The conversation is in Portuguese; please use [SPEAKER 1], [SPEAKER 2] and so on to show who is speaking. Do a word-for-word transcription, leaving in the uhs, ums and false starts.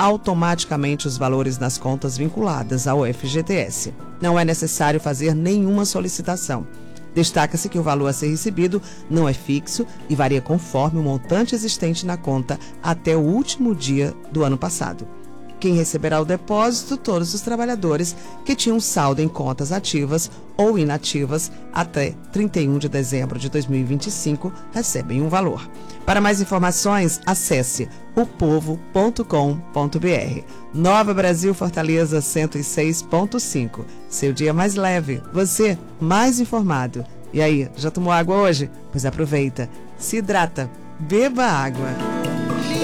[SPEAKER 1] automaticamente os valores nas contas vinculadas ao F G T S. Não é necessário fazer nenhuma solicitação. Destaca-se que o valor a ser recebido não é fixo e varia conforme o montante existente na conta até o último dia do ano passado. Quem receberá o depósito, todos os trabalhadores que tinham saldo em contas ativas ou inativas até trinta e um de dezembro de dois mil e vinte e cinco recebem um valor. Para mais informações, acesse o povo ponto com ponto br. Nova Brasil Fortaleza cento e seis ponto cinco. Seu dia mais leve, você mais informado. E aí, já tomou água hoje? Pois aproveita, se hidrata, beba água.